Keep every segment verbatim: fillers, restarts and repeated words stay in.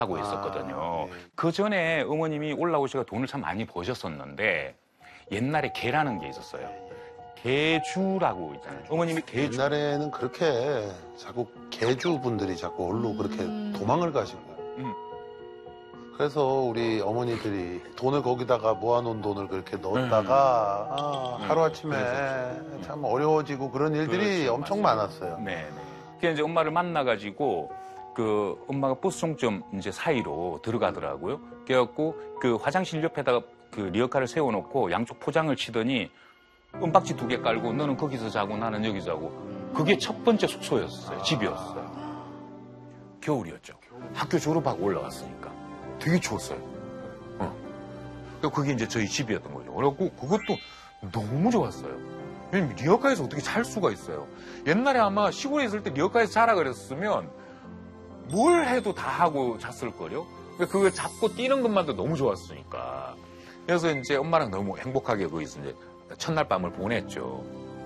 하고 있었거든요. 아, 네. 그 전에 어머님이 올라오시가 돈을 참 많이 버셨었는데 옛날에 개라는 게 있었어요. 개주라고 있잖아요. 어머님이 개주. 옛날에는 그렇게 자꾸 개주분들이 자꾸 얼로 그렇게 도망을 가신 거예요. 음. 그래서 우리 어머니들이 돈을 거기다가 모아놓은 돈을 그렇게 넣었다가 음. 아, 음. 하루아침에 그랬었죠. 참 어려워지고 그런 일들이 그렇죠. 엄청 맞아요. 많았어요. 네, 네. 그래서 이제 엄마를 만나가지고 그 엄마가 버스 종점 이제 사이로 들어가더라고요. 그래갖고 그 화장실 옆에다가 그 리어카를 세워놓고 양쪽 포장을 치더니 은박지 두 개 깔고 너는 거기서 자고 나는 여기 자고. 그게 첫 번째 숙소였어요. 집이었어요. 겨울이었죠. 학교 졸업하고 올라왔으니까 되게 추웠어요. 어. 그게 이제 저희 집이었던 거죠. 그래갖고 그것도 너무 좋았어요. 왜냐면 리어카에서 어떻게 잘 수가 있어요. 옛날에 아마 시골에 있을 때 리어카에서 자라 그랬으면 뭘 해도 다 하고 잤을걸요? 그거 잡고 뛰는 것만도 너무 좋았으니까. 그래서 이제 엄마랑 너무 행복하게 거기서 이제 첫날 밤을 보냈죠.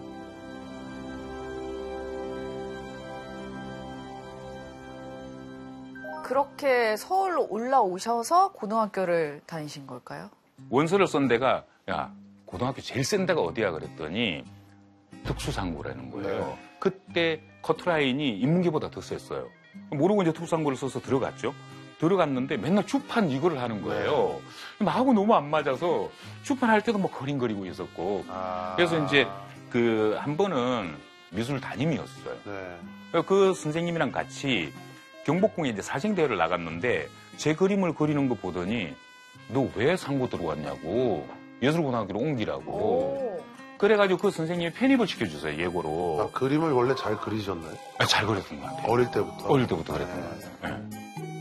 그렇게 서울로 올라오셔서 고등학교를 다니신 걸까요? 원서를 쓴 데가, 야, 고등학교 제일 센 데가 어디야? 그랬더니 특수상고라는 거예요. 네. 그때 커트라인이 인문계보다 더 셌어요. 모르고 이제 특수상고를 써서 들어갔죠. 들어갔는데 맨날 주판 이거를 하는 거예요. 네. 나하고 너무 안 맞아서 주판할 때도 뭐 거린거리고 있었고. 아... 그래서 이제 그 한 번은 미술 담임이었어요. 네. 그 선생님이랑 같이 경복궁에 이제 사생대회를 나갔는데 제 그림을 그리는 거 보더니 너 왜 상고 들어왔냐고 예술고등학교로 옮기라고. 오. 그래가지고 그 선생님이 편입을 시켜주세요, 예고로. 아, 그림을 원래 잘 그리셨나요? 아, 잘 그렸던 것 같아요. 어릴 때부터? 어릴 때부터 그랬던 네. 것 같아요. 네.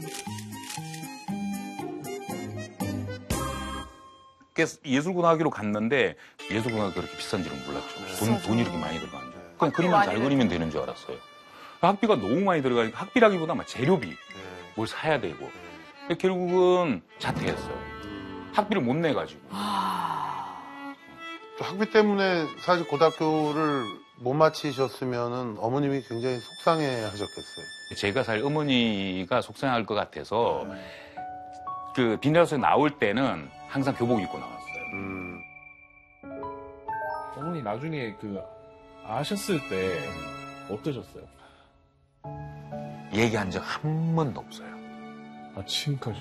그래서 예술고등학교로 갔는데 예술고등학교 그렇게 비싼 줄은 몰랐죠. 네. 돈, 돈이 이렇게 많이 들어가는 줄. 네. 그냥 그림만 잘 많이 그리면 되는 줄 알았어요. 학비가 너무 많이 들어가니까 학비라기보다 막 재료비, 네. 뭘 사야 되고. 네. 결국은 자퇴했어요. 학비를 못 내가지고. 또 학비 때문에 사실 고등학교를 못 마치셨으면은 어머님이 굉장히 속상해 하셨겠어요. 제가 사실 어머니가 속상할 것 같아서 네. 그 비닐하우스에 나올 때는 항상 교복 입고 나왔어요. 음. 어머니 나중에 그 아셨을 때 어떠셨어요? 얘기한 적 한 번도 없어요. 아, 지금까지?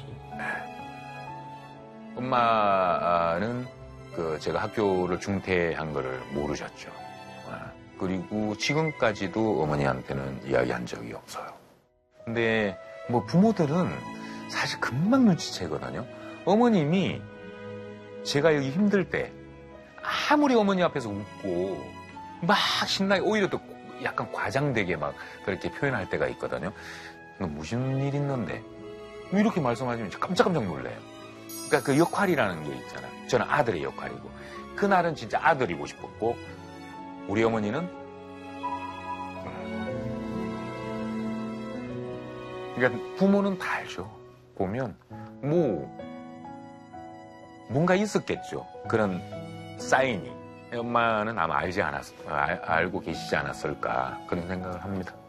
엄마는 그 제가 학교를 중퇴한 거를 모르셨죠. 그리고 지금까지도 어머니한테는 이야기한 적이 없어요. 근데 뭐 부모들은 사실 금방 눈치채거든요. 어머님이 제가 여기 힘들 때 아무리 어머니 앞에서 웃고 막 신나게 오히려 또 약간 과장되게 막 그렇게 표현할 때가 있거든요. 너 무슨 일 있는데? 이렇게 말씀하시면 깜짝깜짝 놀래요. 그러니까 그 역할이라는 게 있잖아. 저는 아들의 역할이고 그날은 진짜 아들이고 싶었고 우리 어머니는 음. 그러니까 부모는 다 알죠. 보면 뭐 뭔가 있었겠죠. 그런 사인이. 엄마는 아마 알지 않았, 알, 알고 계시지 않았을까 그런 생각을 합니다.